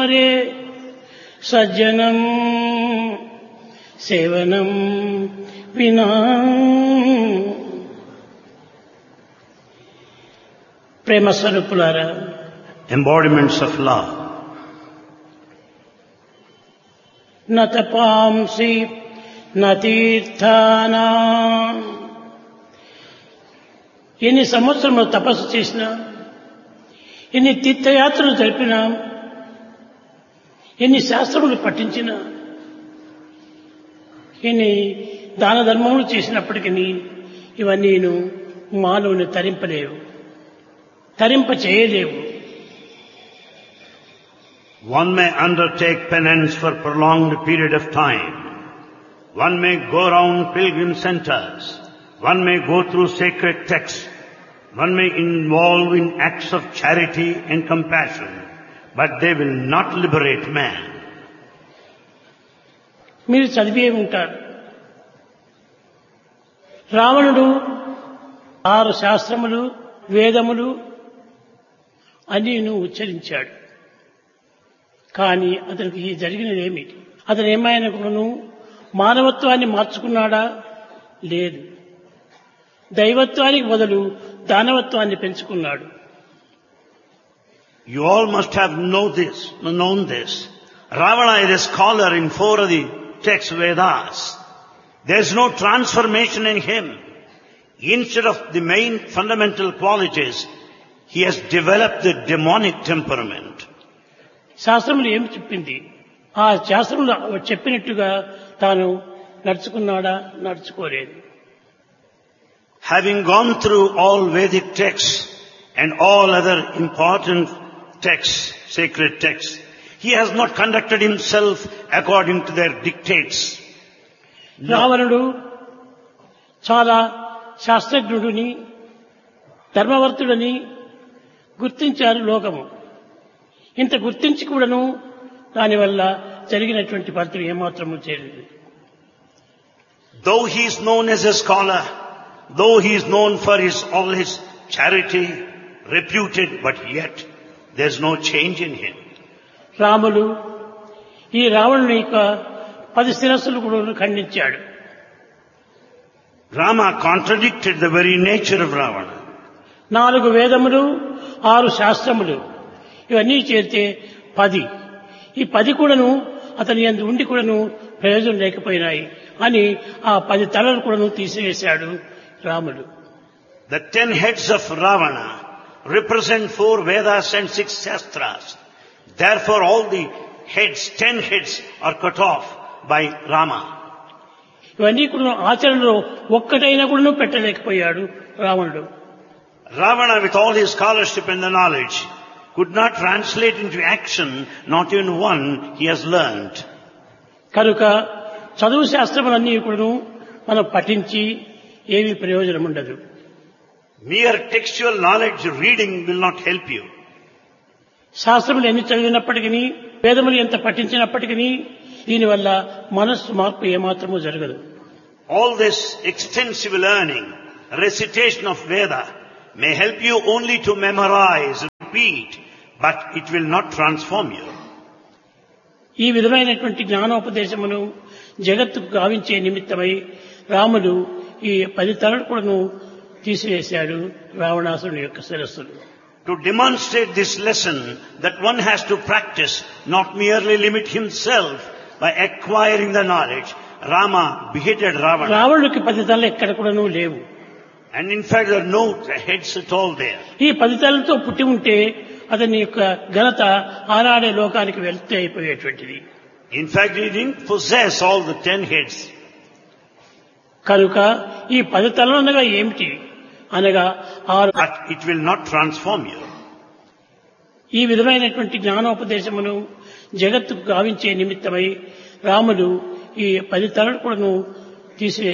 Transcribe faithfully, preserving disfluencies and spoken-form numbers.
స్మరే సజ్జనం సేవనం వినా. ప్రేమ స్వరూపులారా, embodiments of love. న తపాంసి న తీర్థానా. ఎన్ని సంవత్సరములు తపస్సు చేసినా, ఎన్ని తీర్థయాత్రలు జరిపినా, ఎన్ని శాస్త్రములు పఠించినా, ఎన్ని దాన ధర్మములు చేసినప్పటికీ ఇవన్నీను మానవుని తరింపలేవు, తరింప చేయలేవు. One may undertake penance for prolonged period of time. One may go around pilgrim centers. One may go through sacred texts. One may involve in acts of charity and compassion. But they will not liberate man. మీరు చదివే ఉంటారు, రావణుడు ఆరు శాస్త్రములు వేదములు అన్నీను ఉచ్చరించాడు. కానీ అతనికి జరిగినదేమిటి? అతను ఏమైనా మానవత్వాన్ని మార్చుకున్నాడా? లేదు. దైవత్వానికి బదులు దానవత్వాన్ని పెంచుకున్నాడు. You all must have know this, known this. Ravana is a scholar in four of the text Vedas. There is no transformation in him. Instead of the main fundamental qualities, he has developed the demonic temperament. శాస్త్రములు ఏమి చెప్పింది? ఆ శాస్త్రములు చెప్పినట్టుగా తాను నడుచుకున్నాడా? నడుచుకోలేదు. Having gone through all Vedic texts and all other important texts, sacred texts, he has not conducted himself according to their dictates. రావణుడు చాలా శాస్త్రజ్ఞుడిని, ధర్మవర్తుడని గుర్తించారు లోకము. ఇంత గుర్తించి కూడాను దానివల్ల జరిగినటువంటి ఫలితం ఏమాత్రము చేయలేదు. Though he is known as a scholar, though he is known for his all his charity, reputed, but yet there is no change in him. Ramulu ఈ రావణుని యొక్క పది శిరస్సులు కూడా ఖండించాడు. Rama contradicted the very nature of Ravana. నాలుగు వేదములు, ఆరు శాస్త్రములు ఇవన్నీ చేరితే పది. ఈ పది కూడాను అతని యందు ఉండి కూడాను ప్రయోజనం లేకపోయినాయి అని ఆ పది తలలు కూడాను తీసివేశాడు రాముడు. The ten heads of Ravana represent four Vedas and six Shastras. Therefore all the heads, ten heads are cut off by Rama. ఇవన్నీ కూడా ఆచరణలో ఒక్కటైనా కూడా పెట్టలేకపోయాడు రావణుడు. Ravana, with all his scholarship and the knowledge, could not translate into action not even one he has learned. కనుక చదువు శాస్త్రములన్నీ కూడా మనం పఠించి ఏమీ ప్రయోజనం ఉండదు. Mere textual knowledge reading will not help you. శాస్త్రములు ఎన్ని చదివినప్పటికీ, వేదములు ఎంత పఠించినప్పటికీ దీనివల్ల మనస్సు మార్పు ఏమాత్రమూ జరగదు. All this extensive learning, recitation of Veda may help you only to memorize, repeat, but it will not transform you. ఈ విధమైనటువంటి జ్ఞానోపదేశమును జగత్తుకు గావించే నిమిత్తమై రాముడు ఈ పది తలలు కూడాను తీసివేశాడు రావణాసురుని యొక్క శిరస్సులు. To demonstrate this lesson that one has to practice, not merely limit himself by acquiring the knowledge, Rama beheaded Ravana. రావణుడికి పది తలలు ఎక్కడ కూడాను లేవు. And in fact there are no heads at all there. ఈ పది తలలతో పుట్టి ఉంటే అతని యొక్క ఘనత ఆనాడే లోకానికి వెళ్తే అయిపోయేటువంటిది. In fact he didn't possess all the ten heads. కనుక ఈ పది తలలు అనగా ఏమిటి అనగా ఆరు. But it will not transform you. ఈ విధమైనటువంటి జ్ఞానోపదేశమును జగత్తుకు గావించే నిమిత్తమై రాముడు ఈ పది తలలు కూడాను తీసివేశాడు.